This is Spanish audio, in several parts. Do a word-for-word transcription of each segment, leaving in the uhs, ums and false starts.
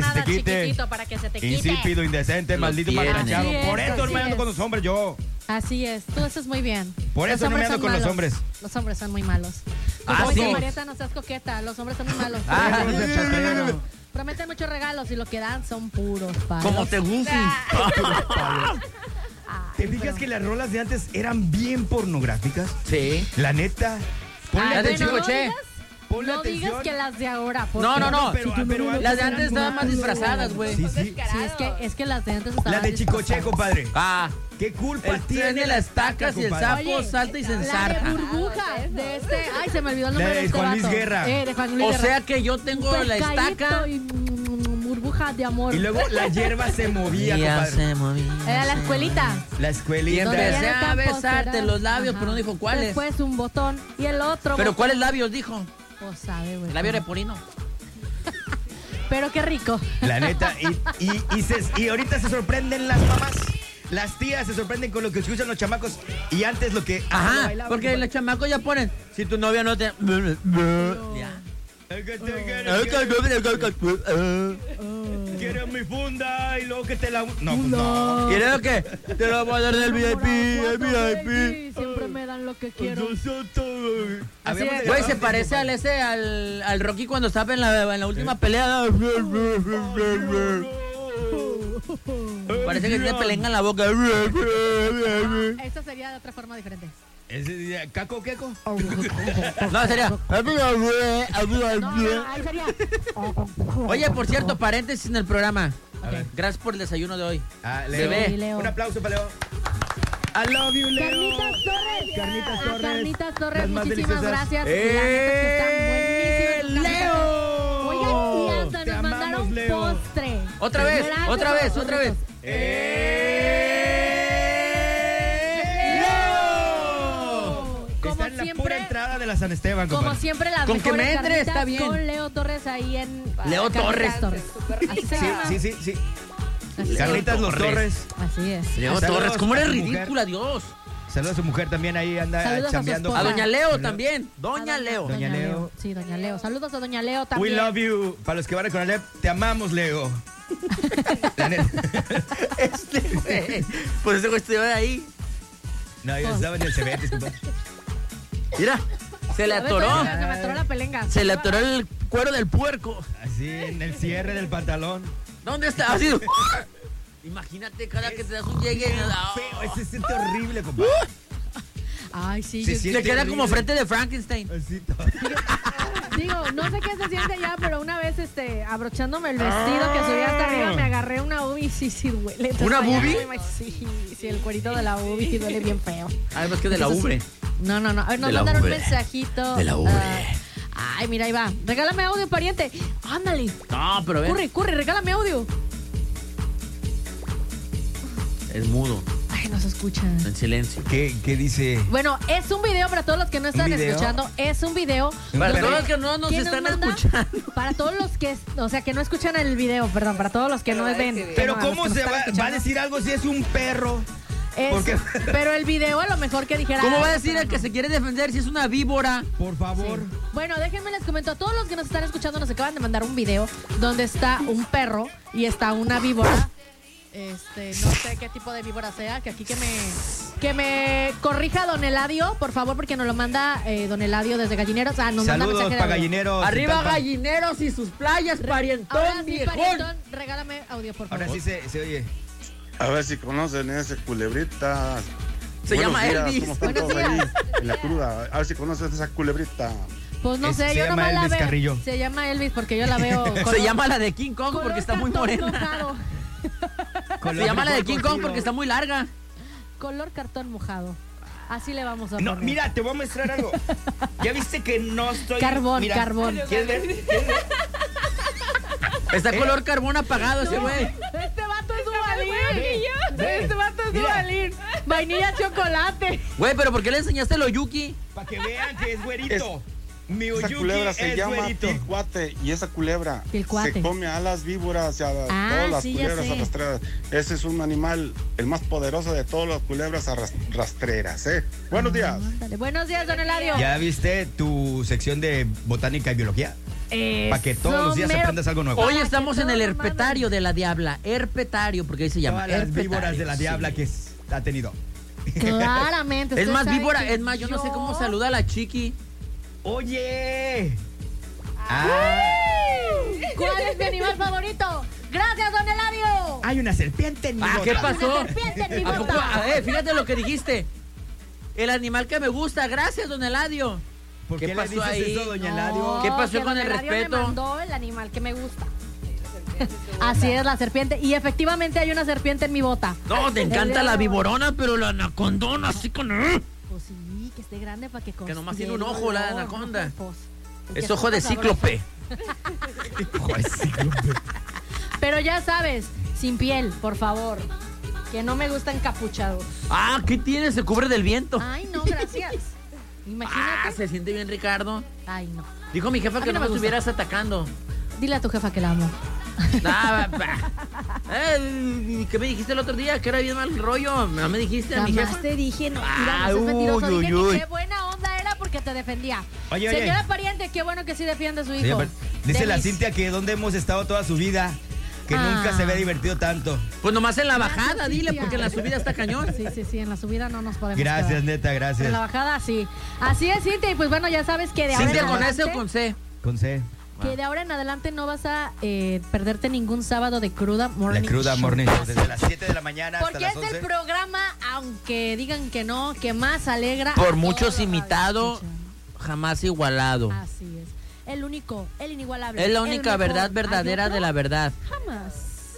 que se te quite. Chiquitito, para que se te quite. Insípido, indecente, Lo maldito, tiene. maltratado. Así es, Por eso no así me ando es. con los hombres yo. Así es, tú haces muy bien. Por Los eso no me hombres ando son con los malos. hombres. Los hombres son muy malos. Ah, Oye, sí. Marieta, no seas coqueta, los hombres son muy malos. Ah, Prometen mucho- chatrero. Prometen muchos regalos y lo que dan son puros palos. Como te guste. Ay, ¿Te fijas pero- que las rolas de antes eran bien pornográficas? Sí. La neta. Ponle Ay, Las de bueno, Chico no Che. digas, Ponle no atención. digas que las de ahora. porque- No, no, no. Pero, pero antes Las de eran antes estaban más más- disfrazadas, güey. Sí, sí. Sí, es que, es que las de antes estaban La de Chicoche, disfrazadas. compadre. Ah. ¿Qué culpa El tiene tren de las tacas y el compadre? sapo Oye, salta y se La de ensarta. burbuja, de este... Ay, se me olvidó el La nombre de de este Juan Luis vato. Guerra. Eh, de Juan Luis O Guerra. sea que yo tengo la Pescadito estaca. y mm, burbuja de amor. Y luego la hierba se movía, Ya compadre. se movía. Era la escuelita. La Y escuelita. Donde empecé era a campo, besarte será. los labios, Ajá. pero no dijo cuáles. Después un botón y el otro Pero botón. ¿cuáles labios dijo? Pues sabe, güey. El labio leporino. Pero qué rico. La neta. Y, y, y, se- y ahorita se sorprenden las mamás. Las tías se sorprenden con lo que escuchan los chamacos. Y antes lo que. ah, lo Ajá, bailaban, porque compadre. los chamacos ya ponen. Si tu novia no te. Ya. Quiero mi funda y luego que te la. No, pues no. ¿Y luego qué? Te lo voy a dar del V I P, el V I P. Siempre me dan lo que quiero. Habíamos de Güey, grabar se un parece disco, al ese, al, al Rocky cuando estaba en la, en la última pelea. Parece que tiene pelenga en la boca. Esta sería de otra forma diferente. Ese día, ¿Caco, queco? No, sería. No, no, ahí sería. Oye, por cierto, paréntesis en el programa. A ver. Gracias por el desayuno de hoy. Ah, Leo. Bebé. Sí, Leo. Un aplauso para Leo. I love you, Leo. Carnitas Torres. Carnitas A Torres. Carnitas Torres, Las más muchísimas deliciosas. gracias. ¡Eh, La neta es que están buenísimas. Leo! Oigan, y hasta Te nos amamos, mandaron Leo. postre. Otra vez, Gracias otra por vez, los otra vez. retos. Como Está en la siempre- pura entrada de la San Esteban, Como compadre. siempre, las Con que mejores me entre, carnitas está bien. con Leo Torres ahí en... Leo Carnitas Torres. Así se Sí, llama. sí, sí, sí. Así, Carlitas Los Torres. Torres. así es. Leo Saludos Torres, ¿cómo eres a tu mujer. ridícula, Dios? Saludos a su mujer también ahí anda Saludos a su chambeando. esposa. A doña Leo también. Doña A Leo. Doña Leo. Sí, doña Leo. Saludos a doña Leo We también. love you. Para los que van a Conalep, te amamos, Leo. La neta. Este güey. Pues ese güey estuvo ahí. No, yo estaba en el Cebetis, compadre. Mira, se le A ver, atoró. espérame, Se me atoró la pelenga. Se le atoró el cuero del puerco. Así, en el cierre del pantalón. ¿Dónde está? Así. Imagínate cada que te das un llegue. Feo, ese se siente horrible, compadre. Ay, sí. Se yo- siente Le queda como horrible. frente de Frankenstein. Así todo. Digo, no sé qué se siente ya, pero una vez este, abrochándome el vestido que subía hasta arriba, me agarré una ubi y sí, sí duele. Entonces, ¿Una ay, boobie? ay, Sí, sí, el cuerito de la ubi duele bien feo. Además que de la Entonces, ubre. No, no, no. A ver, nos De la mandaron un ubre. mensajito. De la ubre. ah, ay, mira, ahí va. Regálame audio, pariente. Ándale. No, pero ven. Corre, corre, regálame audio. Es mudo, Ay, no se escucha. en silencio. ¿Qué, qué dice? Bueno, es un video para todos los que no están video? escuchando. Es un video. Para donde- todos los que no nos ¿Quién están manda? escuchando. Para todos los que, o sea, que no escuchan el video, perdón, para todos los que no ven. que Pero no, a los ¿cómo que nos se están va, va a escuchando. decir algo si es un perro? Es- ¿Por qué? Pero el video a lo mejor que dijera. ¿Cómo va a "Ay, decir el que se quiere defender si es una víbora? Por favor. Sí. Bueno, déjenme les comento. A todos los que nos están escuchando nos acaban de mandar un video donde está un perro y está una víbora. Este, no sé qué tipo de víbora sea, que aquí que me que me corrija Don Eladio, por favor, porque nos lo manda eh, Don Eladio desde Gallineros. Ah, nos manda Saludos mensaje de para audio. gallineros. Arriba Talpa. gallineros y sus playas, parientón, Ahora sí, viejón. parientón, regálame audio, por favor. Ahora sí se, se oye. A ver si conocen ese culebrita. Se Buenos llama días, Elvis. ¿cómo están Buenos todos ahí días. en la cruda? A ver si conocen esa culebrita. Pues no Es- sé, se yo llama nomás la Elvis veo. Carrillo. Se llama Elvis porque yo la veo. Se color- llama la de King Kong color porque está muy cartón morena. mojado. Se llama la de King Kong porque está muy larga. Color cartón mojado. Así le vamos a No, poner. mira, te voy a mostrar algo. Ya viste que no estoy. Carbón, Mira, carbón. ¿Quieres ver? ¿Quieres ver? Está ¿Eh? color carbón apagado ese güey. Este vato es Duvalín. Ve, Este vato es mira. Duvalín. Vainilla chocolate. Güey, pero ¿por qué le enseñaste lo Yuki? Para que vean que es güerito. Mi Esa Oyuki culebra se es llama güerito. tilcuate y esa culebra Tilcuate. se come a las víboras y a Ah, todas las sí, ya culebras sé. arrastreras. Ese es un animal, el más poderoso de todas las culebras arras- rastreras, ¿eh? Buenos días. Ándale. Buenos días, Don Eladio. ¿Ya viste tu sección de botánica y biología? Para que todos los días mero. aprendas algo nuevo. Hoy Para estamos que en el todos herpetario de la diabla. Herpetario, porque ahí se llama. Todas las herpetario, víboras de la diabla sí. que s- ha tenido. Claramente. Es usted más sabe víbora, que es más, yo no sé cómo saluda a la chiqui. Oye. Ah, ¿Cuál es mi animal favorito? Gracias, don Eladio. hay una serpiente en mi Ah, bota. ¿qué pasó? Una serpiente en mi ¿A poco? bota. A ver, fíjate lo que dijiste. El animal que me gusta, gracias, don Eladio. ¿Por ¿Qué qué, le pasó dices ahí? eso, doña No, Eladio? ¿Qué pasó que con don el Eladio respeto? Me mandó el animal que me gusta. Así es, la serpiente. Y efectivamente hay una serpiente en mi bota. No, te encanta la viborona, pero la anacondona, así con. Pues sí, que esté grande para que Que nomás considere tiene un ojo, la dolor, anaconda. ¿no? Pues, y Es que ojo de sepa sabroso. cíclope. Joder, cíclope. Pero ya sabes, sin piel, por favor. Que no me gusta encapuchado. Ah, ¿qué tiene? Se cubre del viento. Ay, no, gracias. Ah, Imagínate. se siente bien, Ricardo. Ay, no. Dijo mi jefa A que mí no no me me gusta. estuvieras atacando. Dile a tu jefa que la amo. Ah, pa. Eh, ¿Qué me dijiste el otro día? Que era bien mal rollo. No me dijiste a mi Jamás jefa. te dije, no, Ah, mira, no seas mentiroso. uy, Dije uy, que uy. qué buena onda era porque te defendía. Oye, oye. Señora pariente, qué bueno que sí defiende a su hijo. Oye, pero dice la Denis. Cintia que donde hemos estado toda su vida, que Ah. nunca se había divertido tanto. Pues nomás en la Gracias, bajada, dile, Cintia. porque en la subida está cañón. Sí, sí, sí, en la subida no nos podemos Gracias, quedar. neta, Pero gracias. en la bajada sí. Así es, Cintia, y pues bueno, ya sabes que de ahora ¿Cintia en con adelante, S o con C? Con C. que de ahora en adelante no vas a eh, perderte ningún sábado de cruda La morning cruda show. morning show, desde las siete de la mañana hasta Porque las es once. el programa, aunque digan que no, que más alegra. Por a muchos todos los imitado, radioescuchas. jamás igualado. Así es. El único, el inigualable. Es la el única mejor. verdad ¿Hay verdadera otro? de la verdad. Jamás.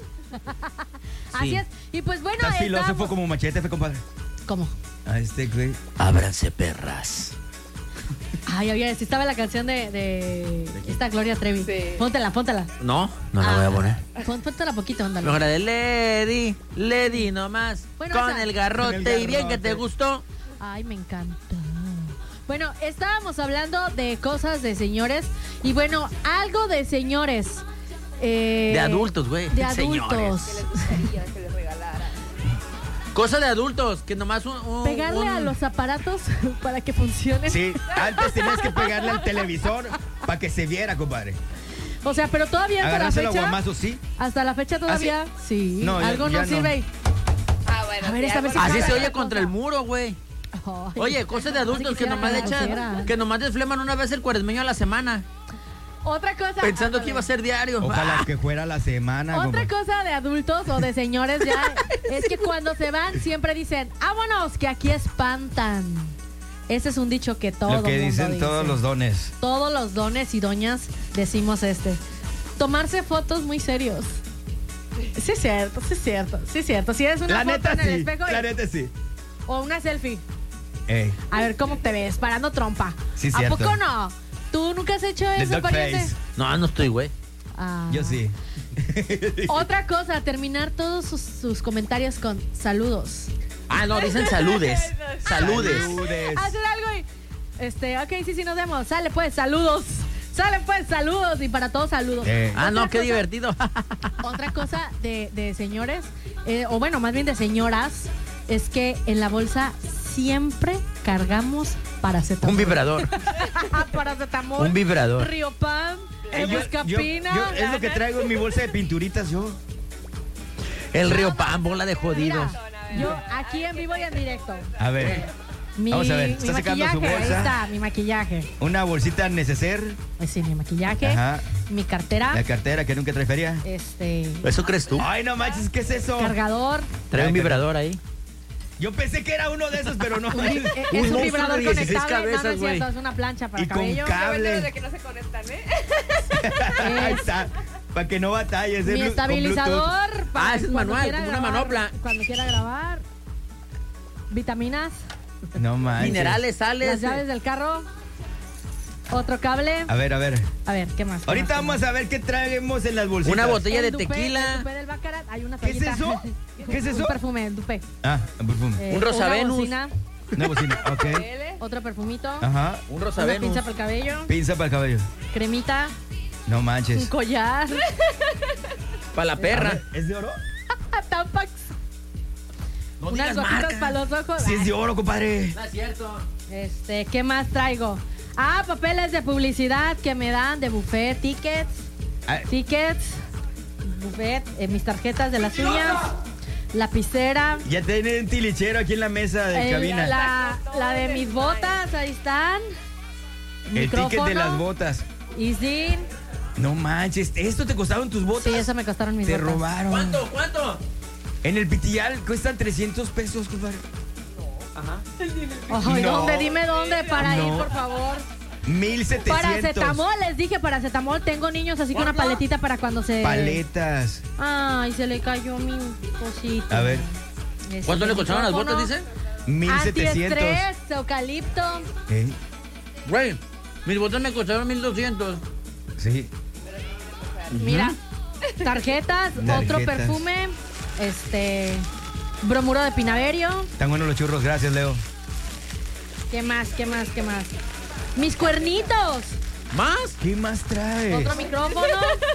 Así Sí. es. Y pues bueno, Estás filósofo estamos- como machete, fe, compadre. ¿Cómo? A este güey. Ábranse, perras. Ay, oye, si estaba la canción de, de esta Gloria Trevi. Sí. Póntela, póntela. No, no la voy a poner. Pon- Póntela poquito, ándale. Mejor la de Lady, Lady nomás. Bueno, con esa- el garrote Con el y bien que garrote. te gustó. Ay, me encanta. Bueno, estábamos hablando de cosas de señores. Y bueno, algo de señores. eh, De adultos, güey. De Señores. adultos. Que les gustaría que les regalaran. Cosa de adultos, que nomás un. un- Pegarle un- a los aparatos para que funcionen. Sí, antes tenías que pegarle al televisor para que se viera, compadre. O sea, pero todavía hasta la Agarrárselo a fecha. guamazos, sí. Hasta la fecha todavía. Sí. No, ya- algo ya no no. sirve. Ah, bueno. A ver, sí, esta algo vez sí que Así Cada se oye cosa. contra el muro, güey. Ay. Oye, cosas de adultos Así que quisiera nomás le que la echan. pusieran. Que nomás desfleman una vez el cuaresmeño a la semana. Otra cosa. Pensando que ándale. iba a ser diario. Ojalá Ah, que fuera la semana. Otra compadre. cosa de adultos o de señores ya es que cuando se van siempre dicen, vámonos, que aquí espantan. Ese es un dicho que todo Lo que mundo dicen dice. todos los dones. Todos los dones y doñas decimos este. Tomarse fotos muy serios. Sí es cierto, sí es cierto, sí es cierto. Si eres una La foto neta en el sí. espejo y- La neta sí. o una selfie, Ey, a ver cómo te ves, parando trompa. Sí, ¿A cierto. poco no? ¿Tú nunca has hecho The eso, dog pariente? face. No, no estoy, güey. Ah. Yo sí. Otra cosa, terminar todos sus, sus comentarios con saludos. Ah, no, dicen saludes. Saludes. Saludes. Hacer algo y. Este, ok, sí, sí, nos vemos. Sale pues, saludos. Sale pues, saludos. Y para todos, saludos. Eh. Ah, no, Otra qué cosa- divertido. Otra cosa de, de señores, eh, o bueno, más bien de señoras, es que en la bolsa siempre cargamos paracetamol. Un vibrador. Paracetamol. Un vibrador. Riopan, Eh, yo- yo- Buscapina. yo- es lo que traigo en mi bolsa de pinturitas yo. El río Pan, bola de jodidos. Mira, yo aquí en vivo y en directo. A ver, Mi, Vamos a ver, mi está sacando maquillaje, su ahí bolsa. está, mi maquillaje. una bolsita neceser. Pues sí, mi maquillaje, Ajá. mi cartera, La cartera que nunca trae feria. este, ¿Eso crees tú? Ay, no manches, ¿qué es eso? cargador. Trae un vibrador ahí. Yo pensé que era uno de esos, pero no. Un vi- eh, es Un un monstruo vibrador de dieciséis conectable, no, no cabezas, es cierto, güey. es una plancha para Y con cabello. ca- Qué bueno Cable. de que no se conectan, ¿eh? Ahí Es está. Para que no batalles. mi de blu- con estabilizador para Ah, ese es cuando manual, quiera como una grabar, manopla. Cuando quiera grabar. Vitaminas, Bluetooth. No manches. Minerales, sales. las llaves del carro. Otro cable. A ver, a ver. A ver, ¿qué más? ¿Qué Ahorita más? vamos a ver qué traemos en las bolsitas. Una botella de El dupé, tequila. el dupé del Baccarat, hay una ¿Qué es toallita. eso? ¿Qué es eso? Un perfume, el dupé. Ah, un perfume. Eh, Un Rosa una Venus. bocina, Una bocina, ok. L. otro perfumito. Ajá. Un rosa Una Venus. pinza para el cabello. Pinza para el cabello. Cremita. No Un manches. collar. Para la A perra. ver, ¿es de oro? Tampax. No Unas digas gotitas marca. para los ojos. Sí, es de oro, compadre. No es cierto. Este, ¿qué más traigo? Ah, papeles de publicidad que me dan de buffet, tickets, Ah, tickets, buffet, eh, mis tarjetas de las uñas, lapicera, ya tienen un tilichero aquí en la mesa de el- cabina. la, la de mis botas, ahí están. El ticket de las botas. Y sí, No manches, ¿esto te costaron tus botas? sí, eso me costaron mis Te botas. robaron. ¿Cuánto? ¿Cuánto? En el Pitillal cuestan trescientos pesos, compadre. Ajá. Ay, No. ¿dónde? Dime dónde para No. ir, por favor. mil setecientos. Paracetamol, les dije paracetamol. Tengo niños así con una ¿Cuánto? paletita para cuando se... Paletas. Ay, se le cayó mi cosita. A ver. Este, ¿Cuánto le el costaron las botas, micrófono. dice? mil setecientos. Antiestrés, eucalipto. ¿Eh? Güey, mis botas me costaron mil doscientos. Sí. Mira, tarjetas, otro Tarjetas. perfume, este, bromuro de pinaverio. Están buenos los churros, gracias, Leo. ¿Qué más? ¿Qué más? ¿Qué más? Mis cuernitos. ¿Más? ¿Qué más traes? Otro micrófono.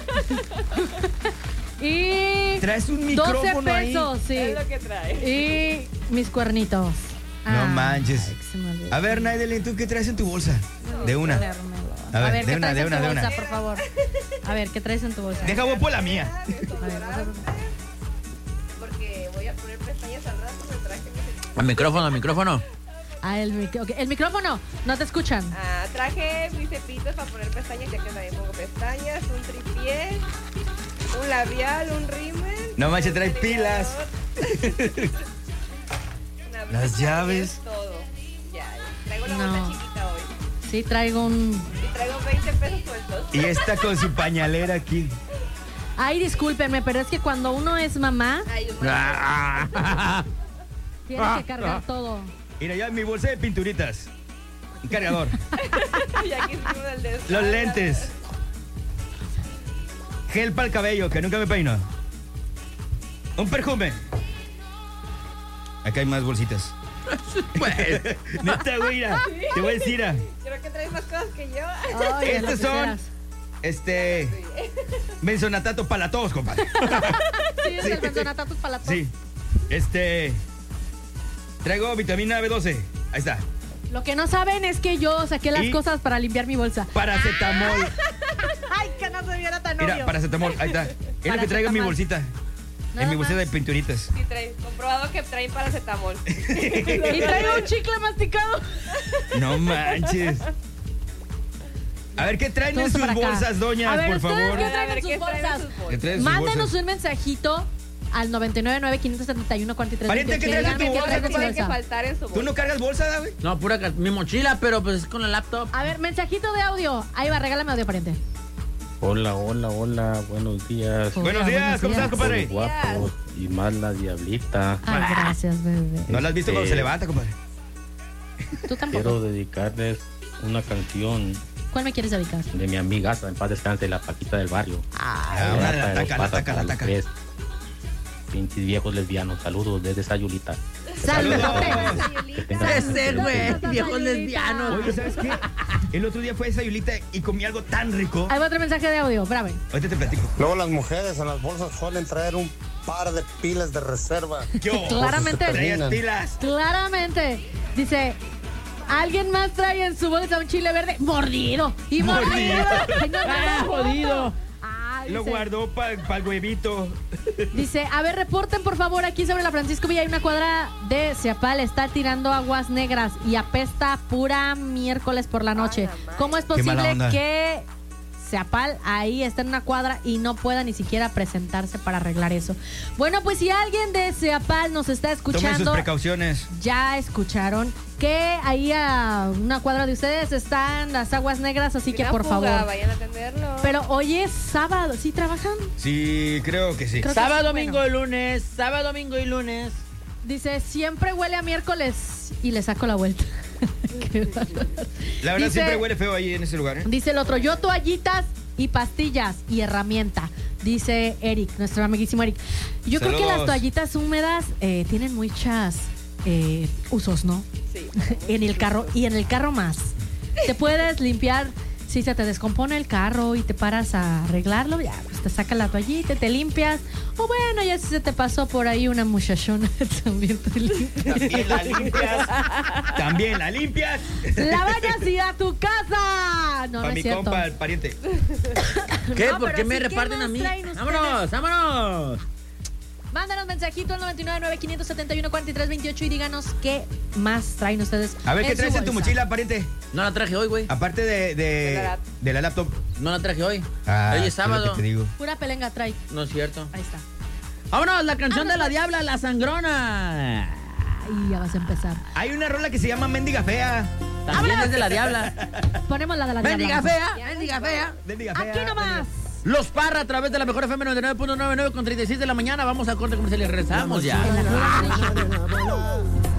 Y Traes un doce micrófono ahí. pesos, sí. Es lo que trae. Y mis cuernitos. No Ah, manches. ay, que se me olvidó. A ver, Naidelin, ¿tú qué traes en tu bolsa? De una. Ponérmelo. A ver, de ¿qué una, traes de en una, tu de una. bolsa, por favor? A ver, ¿qué traes en tu bolsa? Deja vos por la mía. A ver, vas a- Porque voy a poner pestañas al rato, me traje mis... Al micrófono, al micrófono. Ah, el, mic- ok, el micrófono, no te escuchan. Ah, traje mis cepitos para poner pestañas, ya que también pongo pestañas, un tripié, un labial, un rímel. No manches, un trae pilas. delineador, una Las blusa, llaves. y es todo. Ya, traigo la No. bolsa chiquita hoy. Sí, traigo un... Y traigo veinte pesos sueltos. Y esta con su pañalera aquí. Ay, discúlpenme, pero es que cuando uno es mamá, Ay, un Ah. tiene que cargar todo. Mira, ya mi bolsa de pinturitas. Un cargador. y aquí encima del dedo. Los lentes. Gel para el cabello, que nunca me peino. Un perfume. Acá hay más bolsitas. Pues, Neta, güey, mira, te voy a decir, mira, Creo que traes más cosas que yo. Ay, de estos lo que son, quieras. este, benzonatato para todos, compadre. Sí, es el benzonatatus para la tos. Sí, este, traigo vitamina B doce, ahí está, Lo que no saben es que yo saqué las Y- cosas para limpiar mi bolsa. paracetamol, Ay, que no se viera tan mira, obvio. paracetamol, ahí está, es lo que traigo en mi Paracetamol. bolsita, Nada en mi bolsita más. de pinturitas. Sí, trae. Comprobado que traen paracetamol. Y traigo un chicle masticado. No manches. A ver, ¿qué traen en Todos sus para acá. bolsas, doñas, A ver, por ¿ustedes favor? qué A traen ver, en sus ¿qué traen en bolsas? sus ¿Qué bolsas? traen en sus Mándenos bolsas? un mensajito al noventa y nueve nueve quinientos setenta y uno cuarenta y tres Pariente, ¿qué traes en tu Díganme qué bolsa, traen en su Tiene que bolsa. faltar en su bolsa. ¿Tú no cargas bolsa, güey? no, pura ca- mi mochila, pero pues es con la laptop. A ver, mensajito de audio. Ahí va, regálame audio, pariente. Hola, hola, hola, buenos días. Hola, Buenos días, ¿cómo estás, compadre? Guapos y más la diablita. Ay, gracias, bebé. ¿No la has visto Este, cuando se levanta, compadre? Tú tampoco. Quiero dedicarles una canción ¿Cuál me quieres dedicar? de mi amiga, en paz descanse, la Paquita del barrio. Ah, una de la Trata de dos taca, la patas taca, la para los taca. tres. Pinches viejos lesbianos, saludos desde Sayulita. ¡Saludos! Tengan- Ese, güey, Saludos, viejos Sayulita. lesbianos. Oye, ¿sabes qué? El otro día fue esa Sayulita y comí algo tan rico. Ahí va otro mensaje de audio, espérame. Ahorita te platico. Luego las mujeres en las bolsas suelen traer un par de pilas de reserva. Yo. Claramente. Traías pilas. Claramente. Dice, alguien más trae en su bolsa un chile verde mordido. Y mordido. Mordido. Ay, no, no, Ah, no. jodido. Ah, Lo dice, guardó para el huevito. dice, a ver, reporten por favor aquí sobre la Francisco Villa. Hay una cuadra de Ciapal, está tirando aguas negras y apesta pura miércoles por la noche. Ah, la madre. ¿Cómo es Qué mala posible onda. que Ciapal ahí está en una cuadra y no pueda ni siquiera presentarse para arreglar eso? Bueno, pues si alguien de Ciapal nos está Tomen sus escuchando, precauciones. ya escucharon que ahí a una cuadra de ustedes están las aguas negras, así que Una por fuga, favor. vayan a atenderlo. Pero hoy es sábado, ¿sí trabajan? Sí, creo que sí. Creo que Sábado, sí, domingo bueno. y lunes. Sábado, domingo y lunes. Dice, siempre huele a miércoles y le saco la vuelta. Qué bárbaro. La verdad Dice- siempre huele feo ahí en ese lugar, ¿eh? Dice el otro, yo toallitas y pastillas y herramienta. Dice Eric, nuestro amiguísimo Eric. Yo creo que Saludos. las toallitas húmedas eh, tienen muchas eh, usos, ¿no? Sí. En el carro y en el carro más. Te puedes limpiar si se te descompone el carro y te paras a arreglarlo, ya, pues te saca la toallita, te limpias. O bueno, ya si se te pasó por ahí una muchachona, también te limpias. También la limpias. También la limpias. ¡La bañas y a tu casa! No, no Para es mi cierto. compa, el pariente. ¿Qué? No, ¿Por pero qué me sí, ¿qué reparten a más mí? traen ustedes? ¡Vámonos, vámonos! Mándanos mensajito al noventa y nueve, nueve, quinientos setenta y uno, cuarenta y tres veintiocho y díganos qué más traen ustedes. A ver, ¿qué en su traes en tu bolsa. mochila, pariente? No la traje hoy, güey. Aparte de, de, De la laptop. de la laptop. No la traje hoy. Ah, hoy es es lo sábado. que te digo. Pura pelenga trae. No es cierto. Ahí está. Vámonos, la canción Vámonos, de la pues. diabla, la sangrona. Ahí ya vas a empezar. Hay una rola que se llama Mendiga Fea. También es de la diabla. Ponemos la de la Mendiga diabla. fea, mendiga fea. Mendiga Fea. Aquí nomás. Los Parra a través de la mejor F M noventa y nueve punto noventa y nueve con treinta y seis de la mañana. Vamos a corte comercial y regresamos ya. En la pura derecha.